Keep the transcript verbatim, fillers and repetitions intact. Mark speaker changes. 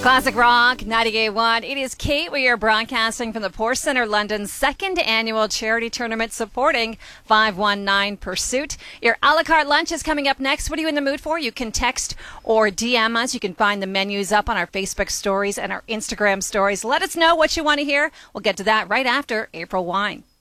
Speaker 1: Classic Rock, ninety-eight point one. It is Kate. We are broadcasting from the Porsche Centre London's second annual charity tournament supporting five one nine Pursuit. Your a la carte lunch is coming up next. What are you in the mood for? You can text or D M us. You can find the menus up on our Facebook stories and our Instagram stories. Let us know what you want to hear. We'll get to that right after April Wine.